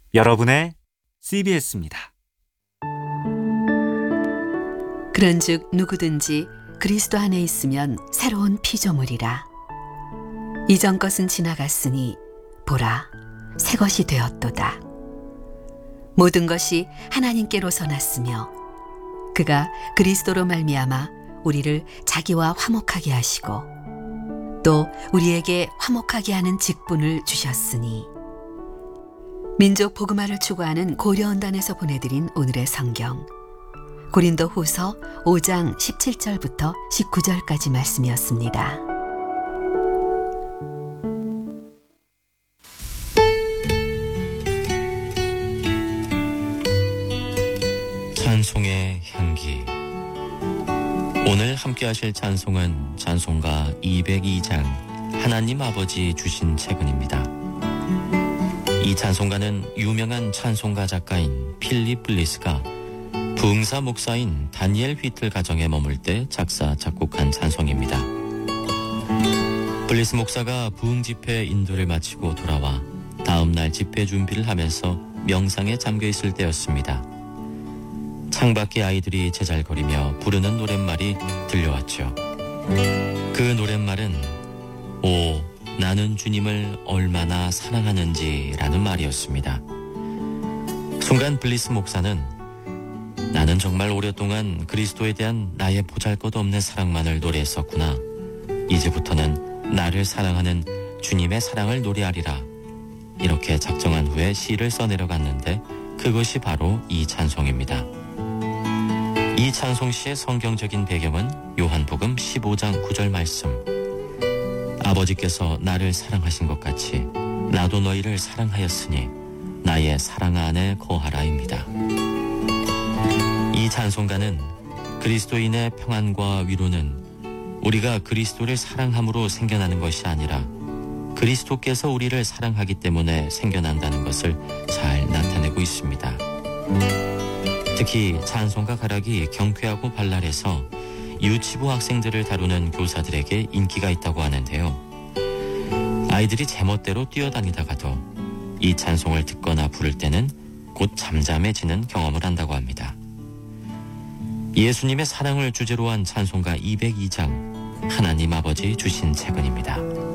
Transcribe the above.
여러분의 CBS입니다. 그런즉 누구든지 그리스도 안에 있으면 새로운 피조물이라. 이전 것은 지나갔으니 보라, 새 것이 되었도다. 모든 것이 하나님께로서 났으며 그가 그리스도로 말미암아 우리를 자기와 화목하게 하시고 또 우리에게 화목하게 하는 직분을 주셨으니. 민족 복음화를 추구하는 고려언단에서 보내드린 오늘의 성경, 고린도 후서 5장 17절부터 19절까지 말씀이었습니다. 찬송의 향기. 오늘 함께 하실 찬송은 찬송가 202장 하나님 아버지 주신 책은입니다. 이 찬송가는 유명한 찬송가 작가인 필립 블리스가 부흥사 목사인 다니엘 휘틀 가정에 머물 때 작사 작곡한 찬송입니다. 블리스 목사가 부흥 집회 인도를 마치고 돌아와 다음 날 집회 준비를 하면서 명상에 잠겨 있을 때였습니다. 창밖에 아이들이 제잘거리며 부르는 노랫말이 들려왔죠. 그 노랫말은 오, 나는 주님을 얼마나 사랑하는지라는 말이었습니다. 순간 블리스 목사는 나는 정말 오랫동안 그리스도에 대한 나의 보잘것없는 사랑만을 노래했었구나. 이제부터는 나를 사랑하는 주님의 사랑을 노래하리라. 이렇게 작정한 후에 시를 써내려갔는데 그것이 바로 이 찬송입니다. 이 찬송시의 성경적인 배경은 요한복음 15장 9절 말씀. 아버지께서 나를 사랑하신 것 같이 나도 너희를 사랑하였으니 나의 사랑 안에 거하라입니다. 이 찬송가는 그리스도인의 평안과 위로는 우리가 그리스도를 사랑함으로 생겨나는 것이 아니라 그리스도께서 우리를 사랑하기 때문에 생겨난다는 것을 잘 나타내고 있습니다. 특히 찬송가 가락이 경쾌하고 발랄해서 유치부 학생들을 다루는 교사들에게 인기가 있다고 하는데요. 아이들이 제멋대로 뛰어다니다가도 이 찬송을 듣거나 부를 때는 곧 잠잠해지는 경험을 한다고 합니다. 예수님의 사랑을 주제로 한 찬송가 202장 하나님 아버지 주신 책은입니다.